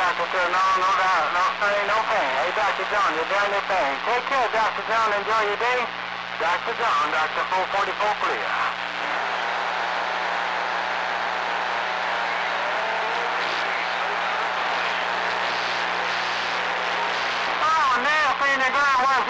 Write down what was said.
Dr. Phil. No, no doubt. No, ain't no pain. Hey, Dr. John, you're doing your thing. Take care, Dr. John. Enjoy your day. Dr. John, Dr. 444 clear. Oh, nail in the ground.